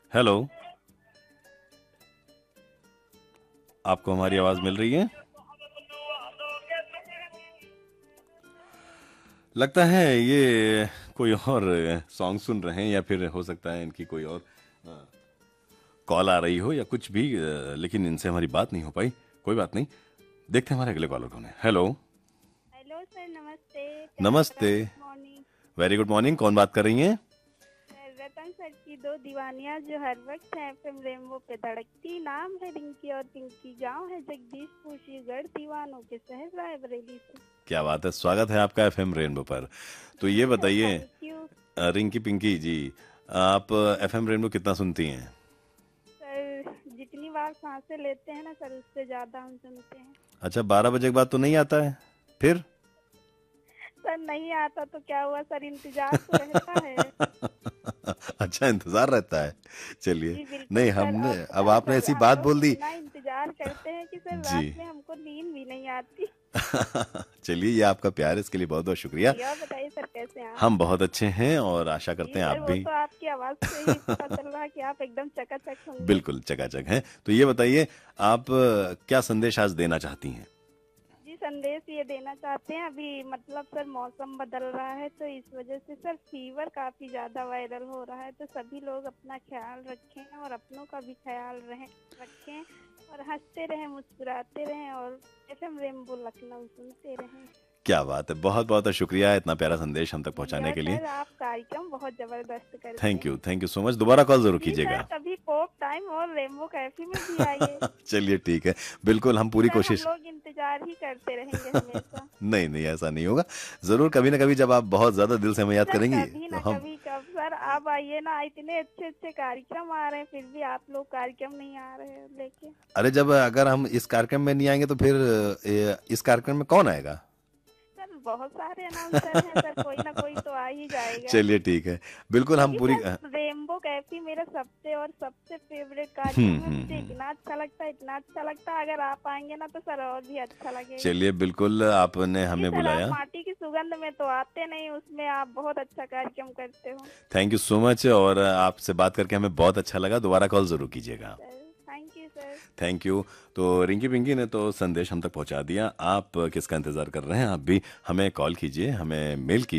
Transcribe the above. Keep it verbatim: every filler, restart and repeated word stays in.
Hello. आपको हमारी आवाज मिल रही है? लगता है ये कोई और सॉन्ग सुन रहे हैं, या फिर हो सकता है इनकी कोई और कॉल आ रही हो या कुछ भी, अ, लेकिन इनसे हमारी बात नहीं हो पाई। कोई बात नहीं, देखते हैं हमारे अगले कॉलर कौन है। हेलो। हेलो सर, नमस्ते। क्या कर रहे नमस्ते। हैं? Good morning. Very good morning. कौन बात कर रही हैं? सर, रतन सर की दो दीवानियां जो हर वक्त है एफएम रेनबो पे धड़कती। नाम है रिंकी और पिंकी, गांव है जगदीशपुर, श्रीगढ़, दीवानों के शहर रायबरेली से। क्या बात है, स्वागत है आपका एफएम रेनबो पर। तो ये बताइए, थैंक यू। अ, रिंकी पिंकी जी, आप एफएम रेनबो कितना सुनती हैं? सर, जितनी बार सांसें लेते हैं ना सर, उससे ज्यादा हम सुनते हैं। अच्छा, बारह बजे के बाद तो नहीं आता है फिर? सर, नहीं आता तो क्या हुआ सर, इंतजार तो रहता है। अच्छा, इंतजार रहता है। चलिए। जी बिल्कुल नहीं, सर। हमने और अब और आपने सर, ऐसी हम बात लोग बोल दी। इतना इंतजार करते हैं कि सर जी। रात में हमको नींद भी नहीं आती। चलिए, ये आपका प्यार है, इसके लिए बहुत बहुत शुक्रिया। जी, और बताइए सर, कैसे हैं आप? हम बहुत अच्छे हैं और आशा करते जी हैं आप सर, वो भी। तो आपकी आवाज से ही पता चल रहा है कि आप एकदम चकाचक होंगे। बिल्कुल चकाचक हैं। तो ये बताइए, आप अ, क्या संदेश आज देना चाहती हैं? जी, संदेश ये देना चाहते हैं, अभी मतलब सर मौसम बदल रहा है तो इस वजह से सर फीवर काफी ज्यादा वायरल हो रहा है, तो सभी लोग अपना ख्याल रखें और अपनों का भी ख्याल रहें रखें और हंसते रहें, मुस्कुराते रहें और एफएम रेनबो लखनऊ सुनते रहें। क्या बात है, बहुत बहुत शुक्रिया इतना प्यारा संदेश हम तक जी, पहुंचाने और के लिए। सर आप कार्यक्रम बहुत जबरदस्त करते थैंक हैं। You, thank you so much. दोबारा कॉल जरूर जी सर, कीजिएगा। कभी पॉप टाइम और रेनबो कैफे में भी आइए। चलिए ठीक है, बिल्कुल हम जी पूरी सर, हम कोशिश। लोग इंतजार ही करते रहेंगे हमेशा। नहीं नहीं, ऐसा नहीं होगा। जरूर कभी ना कभी जब आप बहुत ज्यादा दिल से हमें जी याद सर, करेंगी कभी तो ना हम। कभी कब सर आप आइए ना, इतने अच्छे अच्छे कार्यक्रम आ रहे हैं फिर भी आप लोग कार्यक्रम नहीं आ रहे हैं लेके। अरे, जब अगर हम इस कार्यक्रम में नहीं आएंगे तो फिर ए, इस कार्यक्रम में कौन आएगा? सर, बहुत सारे अनाउंसर हैं सर, कोई ना कोई तो आ ही जाएगा। चलिए ठीक है, बिल्कुल हम जी पूरी। सर, रेनबो कैफी मेरा सबसे और सबसे फेवरेट हम्म कार्यक्रम है, हम्म मुझे हम्म। इतना अच्छा लगता है, इतना अच्छा लगता है, अगर आप आएंगे ना तो सर और भी अच्छा लगेगा। चलिए, बिल्कुल आपने जी हमें सर, आप बुलाया। माटी की सुगंध में तो आते नहीं, उसमें आप बहुत अच्छा कार्यक्रम करते हो। थैंक यू सो मच, और आपसे बात करके हमें बहुत अच्छा लगा। दोबारा कॉल जरूर जी कीजिएगा। Sir, thank you sir. Thank you. तो रिंकी पिंकी ने तो संदेश हम तक पहुंचा दिया। आप किसका इंतजार कर रहे हैं? आप भी हमें कॉल कीजिए, हमें मेल कीजिए।